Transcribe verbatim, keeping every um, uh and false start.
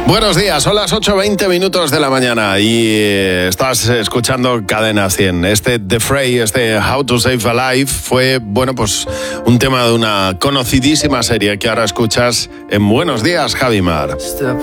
Buenos días, son las ocho veinte minutos de la mañana y eh, estás escuchando Cadena cien. Este The Fray, este How to Save a Life fue, bueno, pues un tema de una conocidísima serie que ahora escuchas en Buenos Días, Javimar. Step